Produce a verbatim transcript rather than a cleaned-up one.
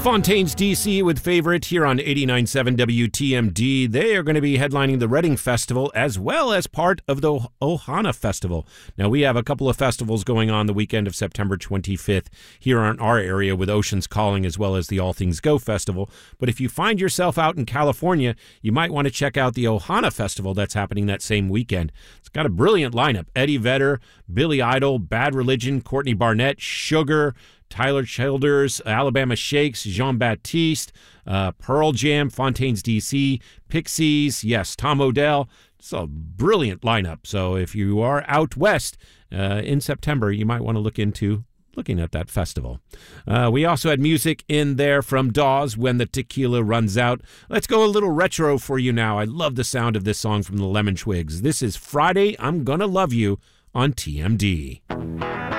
Fontaines, D C with Favorite here on eighty-nine point seven W T M D. They are going to be headlining the Reading Festival as well as part of the Ohana Festival. Now, we have a couple of festivals going on the weekend of September twenty-fifth here in our area with Oceans Calling as well as the All Things Go Festival. But if you find yourself out in California, you might want to check out the Ohana Festival that's happening that same weekend. It's got a brilliant lineup. Eddie Vedder, Billy Idol, Bad Religion, Courtney Barnett, Sugar, Tyler Childers, Alabama Shakes, Jean-Baptiste, uh, Pearl Jam, Fontaines, D C, Pixies, yes, Tom Odell. It's a brilliant lineup. So if you are out west uh, in September, you might want to look into looking at that festival. Uh, we also had music in there from Dawes, When the Tequila Runs Out. Let's go a little retro for you now. I love the sound of this song from the Lemon Twigs. This is Friday, I'm Gonna Love You on T M D.